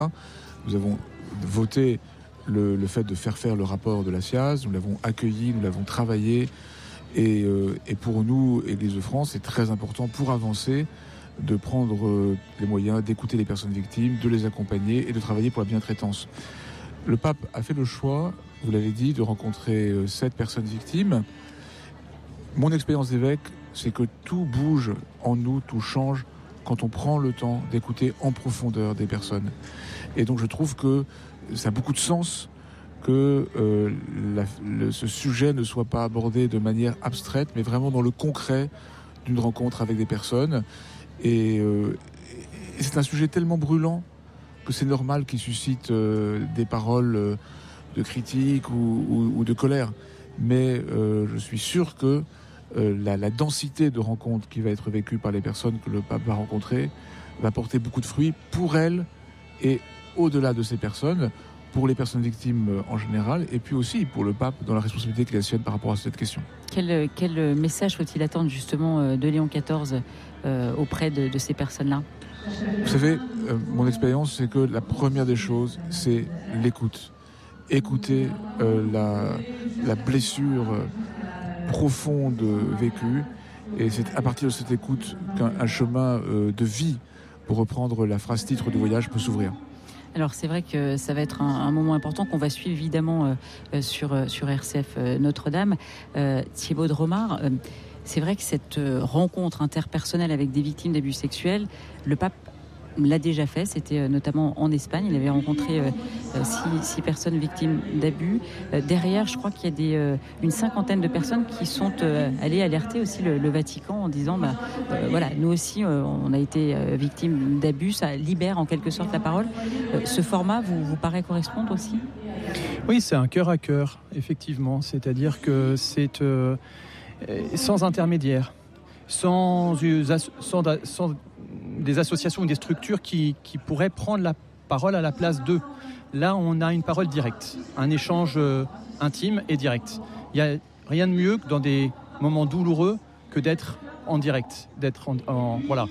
Nous avons voté le fait de faire le rapport de la SIAZ, nous l'avons accueilli, nous l'avons travaillé, et pour nous, Église de France, c'est très important pour avancer de prendre les moyens d'écouter les personnes victimes, de les accompagner et de travailler pour la bientraitance. Le pape a fait le choix, vous l'avez dit, de rencontrer 7 personnes victimes. Mon expérience d'évêque, c'est que tout bouge en nous, tout change quand on prend le temps d'écouter en profondeur des personnes. Et donc je trouve que ça a beaucoup de sens que ce sujet ne soit pas abordé de manière abstraite, mais vraiment dans le concret d'une rencontre avec des personnes. Et c'est un sujet tellement brûlant que c'est normal qu'il suscite des paroles de critique ou de colère. Mais je suis sûr que la densité de rencontres qui va être vécue par les personnes que le pape va rencontrer va porter beaucoup de fruits pour elles et au-delà de ces personnes, pour les personnes victimes en général, et puis aussi pour le pape dans la responsabilité qu'il a sienne par rapport à cette question. Quel message faut-il attendre justement de Léon XIV auprès de ces personnes-là ? Vous savez, mon expérience, c'est que la première des choses, c'est l'écoute. Écouter la blessure profonde vécue, et c'est à partir de cette écoute qu'un chemin de vie, pour reprendre la phrase titre du voyage, peut s'ouvrir. Alors c'est vrai que ça va être un moment important qu'on va suivre évidemment sur RCF Notre-Dame. Thibaut de Romard, c'est vrai que cette rencontre interpersonnelle avec des victimes d'abus sexuels, le pape l'a déjà fait, c'était notamment en Espagne. Il avait rencontré 6 personnes victimes d'abus. Derrière, je crois qu'il y a une cinquantaine de personnes qui sont allées alerter aussi le Vatican en disant voilà, nous aussi on a été victimes d'abus, ça libère en quelque sorte la parole. Ce format vous paraît correspondre aussi ? Oui, c'est un cœur à cœur, effectivement. C'est-à-dire que c'est sans intermédiaire, sans des associations ou des structures qui pourraient prendre la parole à la place d'eux. Là, on a une parole directe, un échange intime et direct. Il n'y a rien de mieux que dans des moments douloureux que d'être en direct, voilà.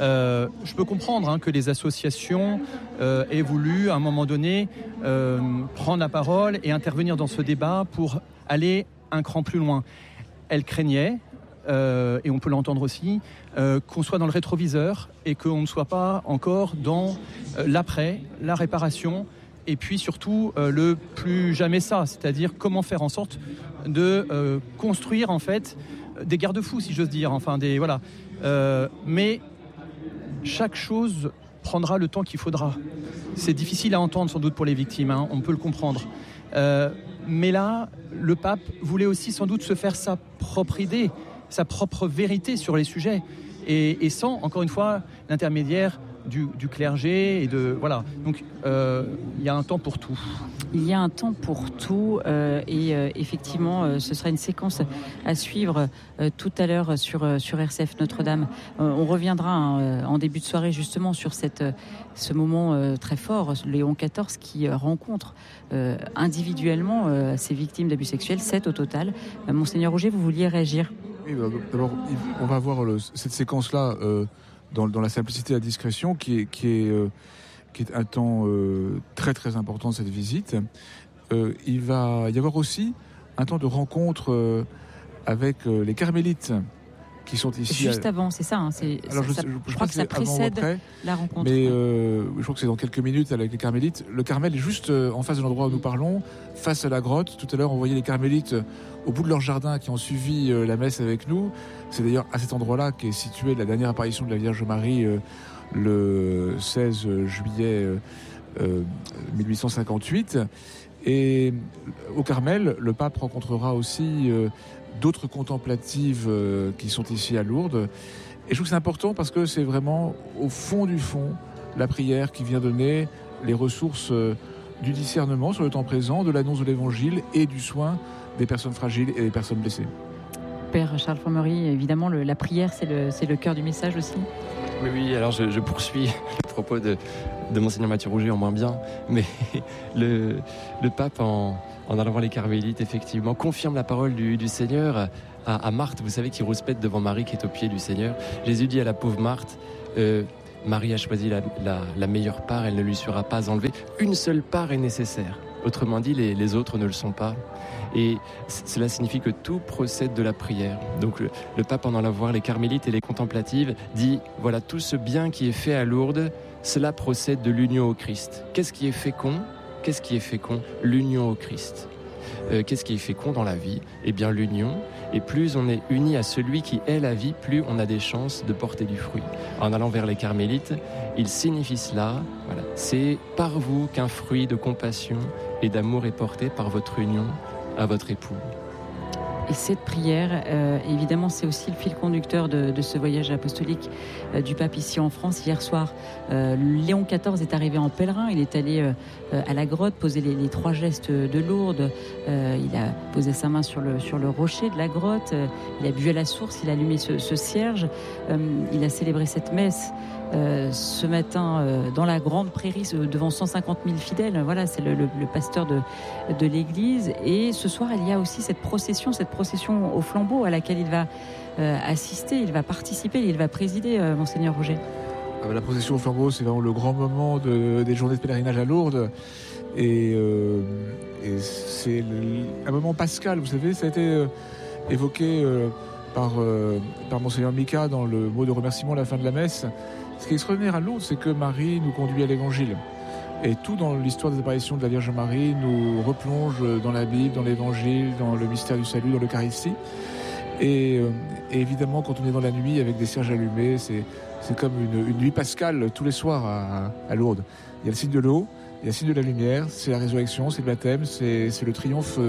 Je peux comprendre que les associations aient voulu, à un moment donné, prendre la parole et intervenir dans ce débat pour aller un cran plus loin. Elles craignaient, et on peut l'entendre aussi, qu'on soit dans le rétroviseur et qu'on ne soit pas encore dans l'après, la réparation, et puis surtout le plus jamais ça, c'est-à-dire comment faire en sorte de construire en fait des garde-fous, si j'ose dire, voilà. Mais chaque chose prendra le temps qu'il faudra. C'est difficile à entendre sans doute pour les victimes, on peut le comprendre. Mais là, le pape voulait aussi sans doute se faire sa propre idée, sa propre vérité sur les sujets, et sans, encore une fois, l'intermédiaire du clergé, et voilà. Donc, il y a un temps pour tout. Il y a un temps pour tout, et effectivement, ce sera une séquence à suivre tout à l'heure sur RCF Notre-Dame. On reviendra en début de soirée justement sur ce moment très fort, Léon XIV qui rencontre individuellement ces victimes d'abus sexuels, 7 au total. Monseigneur Rouget, vous vouliez réagir ? Oui, d'abord, on va voir cette séquence-là dans la simplicité et la discrétion qui est un temps très très important de cette visite. Il va y avoir aussi un temps de rencontre avec les carmélites qui sont ici. Juste avant, c'est ça. Alors je crois que ça précède la rencontre. Mais je crois que c'est dans quelques minutes avec les carmélites. Le Carmel est juste en face de l'endroit où nous parlons, face à la grotte. Tout à l'heure, on voyait les carmélites au bout de leur jardin qui ont suivi la messe avec nous. C'est d'ailleurs à cet endroit-là qu'est située la dernière apparition de la Vierge Marie le 16 juillet 1858. Et au Carmel, le pape rencontrera aussi d'autres contemplatives qui sont ici à Lourdes. Et je trouve que c'est important parce que c'est vraiment au fond du fond la prière qui vient donner les ressources du discernement sur le temps présent, de l'annonce de l'évangile et du soin des personnes fragiles et des personnes blessées. Père Charles Formery, évidemment, la prière, c'est le cœur du message aussi. Oui, alors je poursuis le propos de Monseigneur Mathieu Rouget en moins bien, mais le pape, en allant voir les carmélites, effectivement, confirme la parole du Seigneur à Marthe, vous savez, qui rouspète devant Marie qui est au pied du Seigneur. Jésus dit à la pauvre Marthe, Marie a choisi la meilleure part, elle ne lui sera pas enlevée. Une seule part est nécessaire. Autrement dit, les autres ne le sont pas. Et cela signifie que tout procède de la prière. Donc le pape, en allant voir les carmélites et les contemplatives, dit, voilà, tout ce bien qui est fait à Lourdes, cela procède de l'union au Christ. Qu'est-ce qui est fécond ? Qu'est-ce qui est fécond ? L'union au Christ. Qu'est-ce qui est fécond dans la vie ? Eh bien l'union. Et plus on est uni à celui qui est la vie, plus on a des chances de porter du fruit. En allant vers les carmélites, il signifie cela. Voilà. C'est par vous qu'un fruit de compassion et d'amour est porté par votre union à votre époux. Et cette prière, évidemment, c'est aussi le fil conducteur de ce voyage apostolique du pape ici en France. Hier soir, Léon XIV est arrivé en pèlerin. Il est allé à la grotte poser les 3 gestes de Lourdes. Il a posé sa main sur le rocher de la grotte. Il a bu à la source. Il a allumé ce cierge. Il a célébré cette messe ce matin dans la grande prairie devant 150 000 fidèles. Voilà, c'est le pasteur de l'église. Et ce soir, il y a aussi cette procession au flambeau à laquelle il va assister, il va participer, il va présider, Monseigneur Roger. La procession au flambeau, c'est vraiment le grand moment des journées de pèlerinage à Lourdes. Et c'est un moment pascal, vous savez, ça a été évoqué par Monseigneur Mika dans le mot de remerciement à la fin de la messe. Ce qui est extraordinaire à Lourdes, c'est que Marie nous conduit à l'Évangile. Et tout dans l'histoire des apparitions de la Vierge Marie nous replonge dans la Bible, dans l'Évangile, dans le mystère du salut, dans l'Eucharistie. Et évidemment, quand on est dans la nuit avec des cierges allumés, c'est comme une nuit pascale tous les soirs à Lourdes. Il y a le signe de l'eau, il y a le signe de la lumière, c'est la résurrection, c'est le baptême, c'est le triomphe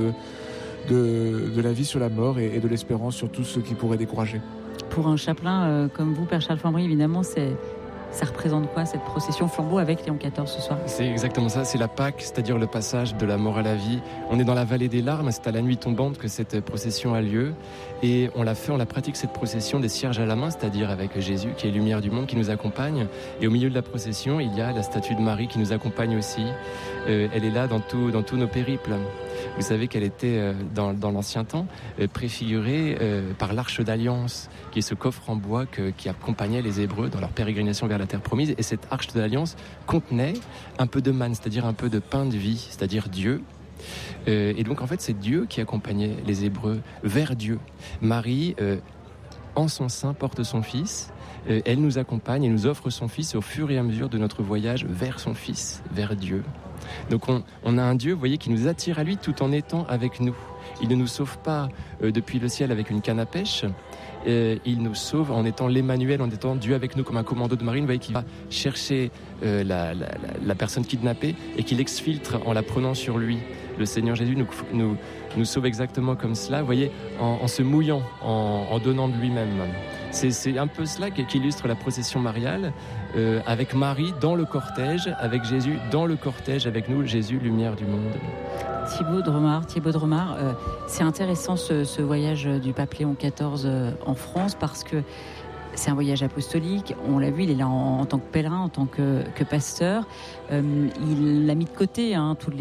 de la vie sur la mort et de l'espérance sur tout ce qui pourrait décourager. Pour un chapelain comme vous, Père Charles Fambry, évidemment, ça représente quoi, cette procession flambeau avec Léon XIV ce soir ? C'est exactement ça, c'est la Pâque, c'est-à-dire le passage de la mort à la vie. On est dans la vallée des larmes, c'est à la nuit tombante que cette procession a lieu. Et on la pratique cette procession des cierges à la main, c'est-à-dire avec Jésus qui est lumière du monde, qui nous accompagne. Et au milieu de la procession, il y a la statue de Marie qui nous accompagne aussi. Elle est là dans tous nos périples. Vous savez qu'elle était, dans l'ancien temps, préfigurée par l'Arche d'Alliance, qui est ce coffre en bois qui accompagnait les Hébreux dans leur pérégrination vers la terre promise. Et cette Arche d'Alliance contenait un peu de manne, c'est-à-dire un peu de pain de vie, c'est-à-dire Dieu. Et donc en fait c'est Dieu qui accompagnait les Hébreux vers Dieu. Marie, en son sein, porte son Fils. Elle nous accompagne et nous offre son Fils au fur et à mesure de notre voyage vers son Fils, vers Dieu. Donc on a un Dieu, vous voyez, qui nous attire à lui tout en étant avec nous. Il ne nous sauve pas depuis le ciel avec une canne à pêche. Il nous sauve en étant l'Emmanuel, en étant Dieu avec nous comme un commando de marine, vous voyez, qui va chercher la personne kidnappée et qui l'exfiltre en la prenant sur lui. Le Seigneur Jésus nous sauve exactement comme cela, vous voyez, en se mouillant, en donnant de lui-même. C'est un peu cela qui illustre la procession mariale, avec Marie dans le cortège, avec Jésus dans le cortège, avec nous, Jésus, lumière du monde. Thibaut de Romard, c'est intéressant ce voyage du pape Léon XIV en France parce que c'est un voyage apostolique. On l'a vu, il est là en tant que pèlerin, en tant que pasteur. Il a mis de côté tous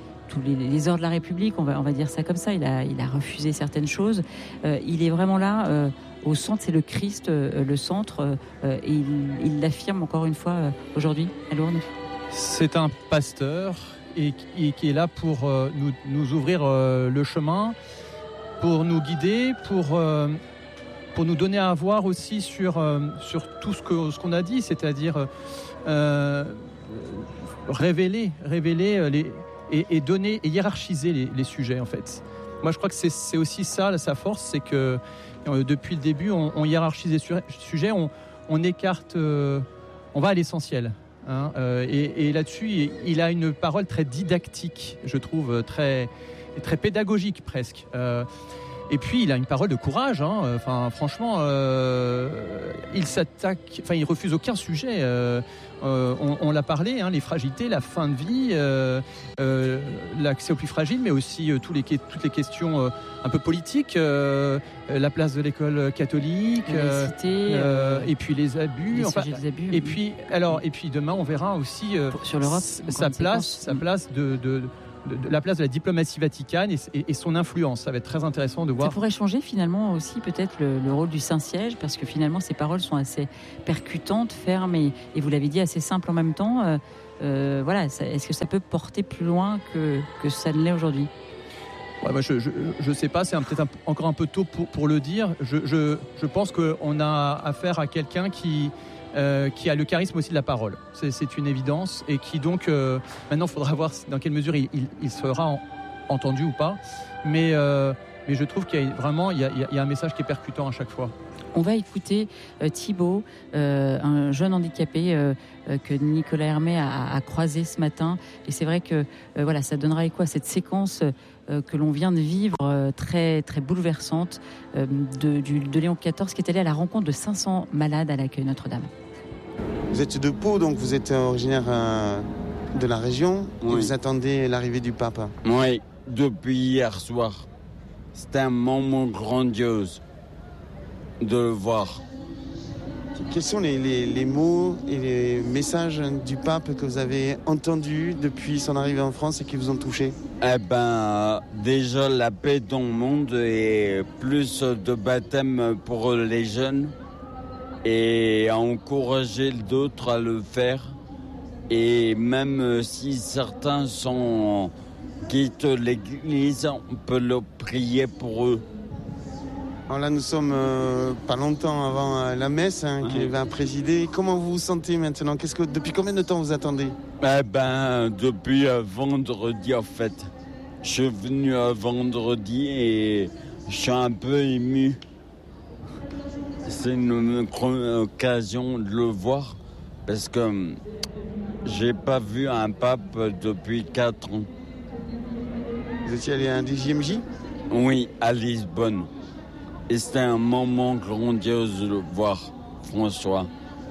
les heures de la République, on va dire ça comme ça. Il a refusé certaines choses. Il est vraiment là au centre, c'est le Christ, le centre. Et il l'affirme encore une fois aujourd'hui à Lourdes. C'est un pasteur et qui est là pour nous ouvrir le chemin, pour nous guider, pour nous donner à voir aussi sur tout ce qu'on a dit, c'est-à-dire révéler et donner et hiérarchiser les sujets en fait. Moi je crois que c'est aussi ça sa force, c'est que depuis le début on hiérarchise les sujets, on écarte, on va à l'essentiel. Et là-dessus, il a une parole très didactique, je trouve, très pédagogique presque. Et puis, il a une parole de courage. Franchement, il refuse aucun sujet. On l'a parlé, les fragilités, la fin de vie, l'accès aux plus fragiles, mais aussi toutes les questions un peu politiques, la place de l'école catholique, et puis les abus. Les abus. Et puis demain, on verra aussi sur l'Europe, sa place la place de la diplomatie vaticane et son influence. Ça va être très intéressant de voir. Ça pourrait changer finalement aussi peut-être le rôle du Saint-Siège, parce que finalement ces paroles sont assez percutantes, fermes et vous l'avez dit, assez simples en même temps. Est-ce que ça peut porter plus loin que ça ne l'est aujourd'hui ? Je sais pas, c'est peut-être encore un peu tôt pour le dire. Je pense qu'on a affaire à quelqu'un qui a le charisme aussi de la parole. C'est une évidence et qui donc maintenant il faudra voir dans quelle mesure il sera entendu ou pas. Mais je trouve qu'il y a un message qui est percutant à chaque fois. On va écouter Thibaut, un jeune handicapé que Nicolas Hermé a croisé ce matin. Et c'est vrai que ça donnera écho à cette séquence que l'on vient de vivre, très, très bouleversante, de Léon XIV, qui est allé à la rencontre de 500 malades à l'accueil Notre-Dame. Vous êtes de Pau, donc vous êtes originaire de la région, oui. Et vous attendez l'arrivée du pape. Oui, depuis hier soir. C'était un moment grandiose de le voir. Quels sont les mots et les messages du pape que vous avez entendus depuis son arrivée en France et qui vous ont touché ? Déjà la paix dans le monde et plus de baptêmes pour les jeunes et à encourager d'autres à le faire. Et même si certains quittent l'église, on peut le prier pour eux. Alors là, nous sommes pas longtemps avant la messe qui va présider. Comment vous vous sentez maintenant ? Depuis combien de temps vous attendez ? Depuis vendredi, en fait. Je suis venu vendredi et je suis un peu ému. C'est une occasion de le voir parce que j'ai pas vu un pape depuis 4 ans. Vous étiez allé à un JMJ ? Oui, à Lisbonne. Et c'était un moment grandiose de le voir, François.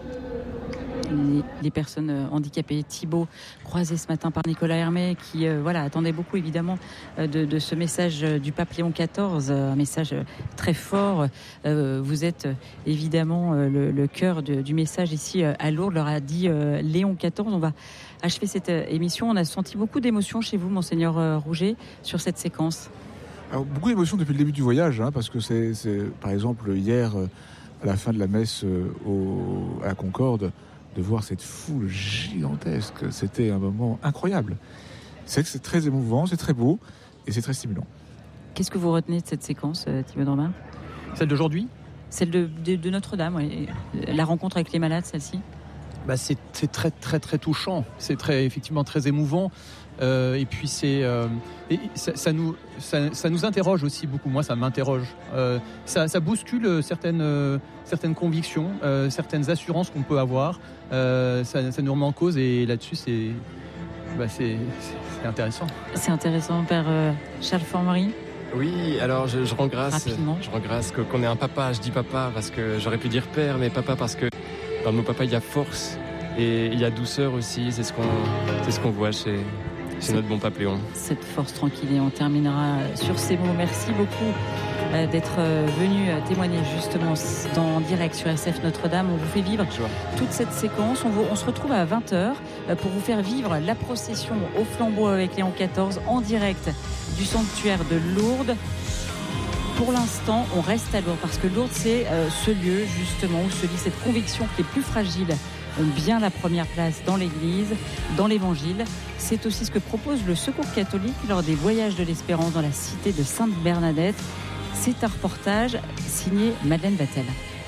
Les personnes handicapées, Thibaut, croisé ce matin par Nicolas Hermé, qui attendait beaucoup évidemment de ce message du pape Léon XIV, un message très fort. Vous êtes évidemment le cœur du message ici à Lourdes, leur a dit Léon XIV. On va achever cette émission. On a senti beaucoup d'émotions chez vous, Monseigneur Rouget, sur cette séquence. Alors, beaucoup d'émotions depuis le début du voyage, parce que c'est par exemple hier, à la fin de la messe à la Concorde, de voir cette foule gigantesque. C'était un moment incroyable. C'est vrai que c'est très émouvant, c'est très beau et c'est très stimulant. Qu'est-ce que vous retenez de cette séquence, Thibaut Dromard ? Celle d'aujourd'hui ? Celle de Notre-Dame, oui. La rencontre avec les malades, celle-ci ? C'est très, très, très touchant. C'est effectivement très émouvant. Et puis ça nous interroge aussi beaucoup. Moi, ça m'interroge. Ça bouscule certaines convictions, certaines assurances qu'on peut avoir. Ça nous remet en cause et là-dessus, c'est intéressant. C'est intéressant, Père Charles Formery. Oui, alors je rends grâce. Rapidement. Je rends grâce qu'on ait un papa. Je dis papa parce que j'aurais pu dire père, mais papa parce que dans le mot papa, il y a force et il y a douceur aussi. C'est ce qu'on voit chez notre bon pape Léon. Cette force tranquille, et on terminera sur ces mots. Merci beaucoup d'être venu témoigner justement en direct sur RCF Notre-Dame. On vous fait vivre toute cette séquence. On se retrouve à 20h pour vous faire vivre la procession au flambeau avec Léon XIV en direct du sanctuaire de Lourdes. Pour l'instant, on reste à Lourdes parce que Lourdes, c'est ce lieu justement où se vit cette conviction qui est plus fragile ont bien la première place dans l'Église, dans l'Évangile. C'est aussi ce que propose le Secours catholique lors des voyages de l'Espérance dans la cité de Sainte-Bernadette. C'est un reportage signé Madeleine Vatel.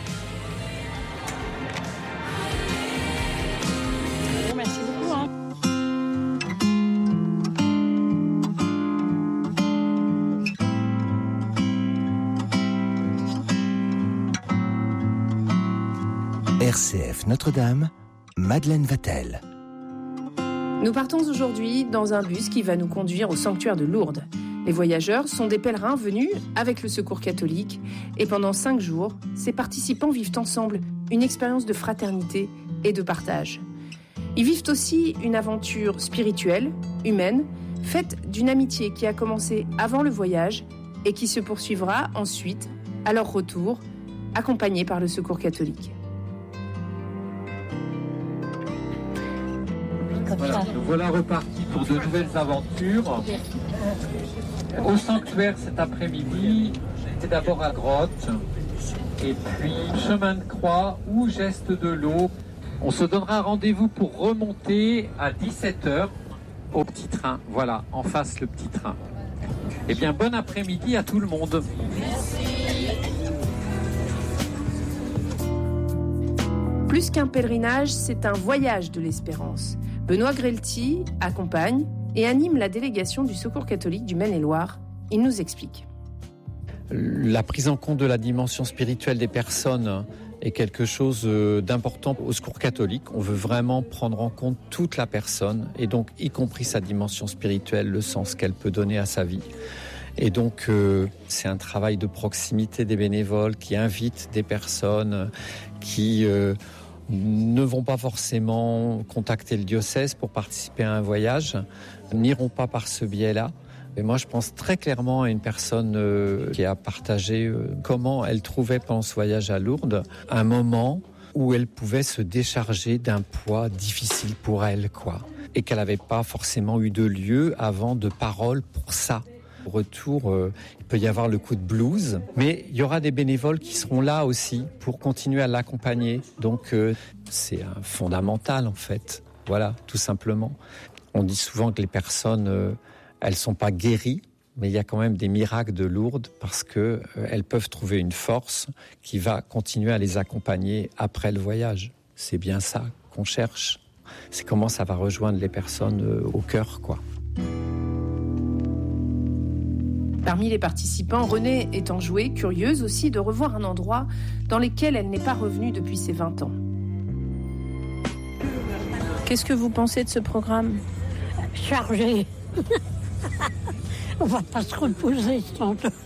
Merci beaucoup. RCF Notre-Dame, Madeleine Vatel. Nous partons aujourd'hui dans un bus qui va nous conduire au sanctuaire de Lourdes. Les voyageurs sont des pèlerins venus avec le Secours catholique et pendant 5 jours, ces participants vivent ensemble une expérience de fraternité et de partage. Ils vivent aussi une aventure spirituelle, humaine, faite d'une amitié qui a commencé avant le voyage et qui se poursuivra ensuite, à leur retour, accompagnés par le Secours catholique. Voilà, nous voilà repartis pour de nouvelles aventures. Au sanctuaire cet après-midi, j'étais d'abord à grotte, et puis chemin de croix ou geste de l'eau. On se donnera rendez-vous pour remonter à 17h au petit train. Voilà, en face le petit train. Eh bien, bon après-midi à tout le monde. Plus qu'un pèlerinage, c'est un voyage de l'espérance. Benoît Grelty accompagne et anime la délégation du Secours catholique du Maine-et-Loire. Il nous explique. La prise en compte de la dimension spirituelle des personnes est quelque chose d'important au Secours catholique. On veut vraiment prendre en compte toute la personne et donc y compris sa dimension spirituelle, le sens qu'elle peut donner à sa vie. Et donc c'est un travail de proximité des bénévoles qui invitent des personnes qui ne vont pas forcément contacter le diocèse pour participer à un voyage, n'iront pas par ce biais-là. Et moi, je pense très clairement à une personne qui a partagé comment elle trouvait pendant ce voyage à Lourdes un moment où elle pouvait se décharger d'un poids difficile pour elle, quoi. Et qu'elle n'avait pas forcément eu de lieu avant de parole pour ça. Au retour, il peut y avoir le coup de blues, mais il y aura des bénévoles qui seront là aussi pour continuer à l'accompagner. Donc, c'est un fondamental, en fait. Voilà, tout simplement. On dit souvent que les personnes... elles sont pas guéries, mais il y a quand même des miracles de Lourdes parce que elles peuvent trouver une force qui va continuer à les accompagner après le voyage. C'est bien ça qu'on cherche. C'est comment ça va rejoindre les personnes au cœur, quoi. Parmi les participants, Renée est enjouée, curieuse aussi de revoir un endroit dans lequel elle n'est pas revenue depuis ses 20 ans. Qu'est-ce que vous pensez de ce programme ? Chargé. On va pas se reposer sans doute.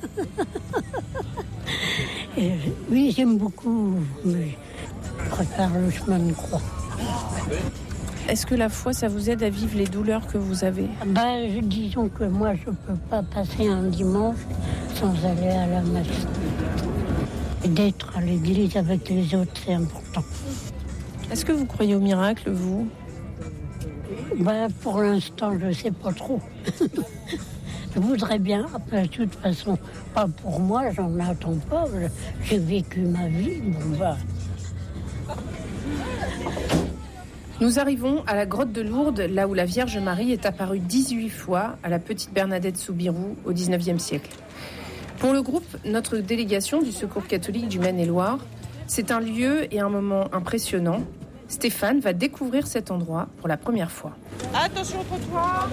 Oui, j'aime beaucoup, mais je préfère le chemin de croix. Est-ce que la foi, ça vous aide à vivre les douleurs que vous avez ? Disons que moi, je peux pas passer un dimanche sans aller à la messe. Et d'être à l'église avec les autres, c'est important. Est-ce que vous croyez au miracle, vous ? Pour l'instant, je sais pas trop. Je voudrais bien, de toute façon, pas pour moi, j'en attends pas. J'ai vécu ma vie, Nous arrivons à la grotte de Lourdes, là où la Vierge Marie est apparue 18 fois à la petite Bernadette Soubirous au XIXe siècle. Pour le groupe, notre délégation du Secours catholique du Maine-et-Loire, c'est un lieu et un moment impressionnant. Stéphane va découvrir cet endroit pour la première fois. Attention au trottoir.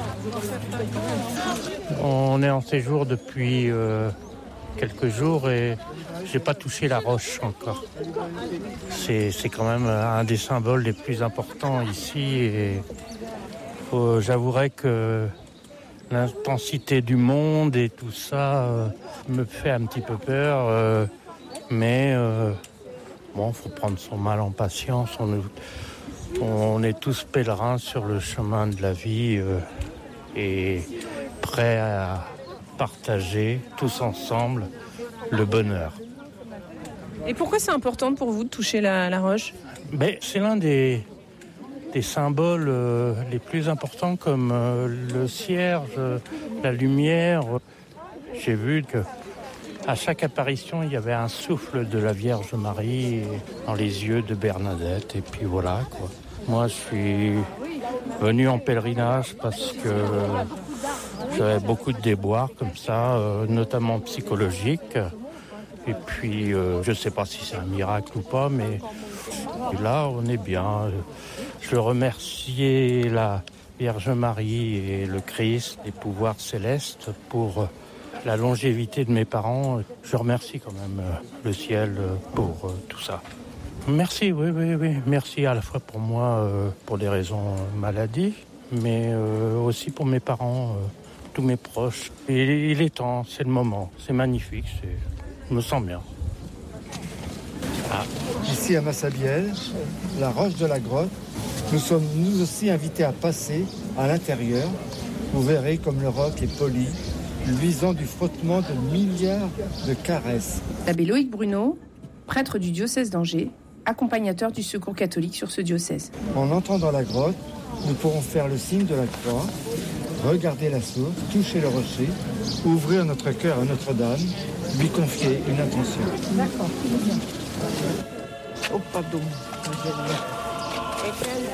On est en séjour depuis quelques jours et j'ai pas touché la roche encore. C'est quand même un des symboles les plus importants ici et j'avouerai que l'intensité du monde et tout ça me fait un petit peu peur, mais faut prendre son mal en patience. On est tous pèlerins sur le chemin de la vie et prêts à partager tous ensemble le bonheur. Et pourquoi c'est important pour vous de toucher la roche ? C'est l'un des symboles les plus importants comme le cierge, la lumière. J'ai vu que à chaque apparition, il y avait un souffle de la Vierge Marie dans les yeux de Bernadette. Et puis voilà, quoi. Moi, je suis venu en pèlerinage parce que j'avais beaucoup de déboires comme ça, notamment psychologiques. Et puis, je ne sais pas si c'est un miracle ou pas, mais là, on est bien. Je remercie la Vierge Marie et le Christ, les pouvoirs célestes, pour la longévité de mes parents. Je remercie quand même le ciel pour tout ça. Merci, oui. Merci à la fois pour moi, pour des raisons maladie, mais aussi pour mes parents, tous mes proches. Et il est temps, c'est le moment, c'est magnifique, je me sens bien. Ici à Massabielle, la roche de la grotte, nous sommes nous aussi invités à passer à l'intérieur. Vous verrez comme le roc est poli, luisant du frottement de milliards de caresses. L'abbé Loïc Bruno, prêtre du diocèse d'Angers, accompagnateur du Secours catholique sur ce diocèse. En entrant dans la grotte, nous pourrons faire le signe de la croix, regarder la source, toucher le rocher, ouvrir notre cœur à Notre-Dame, lui confier une intention. D'accord, très bien. Oh, pardon.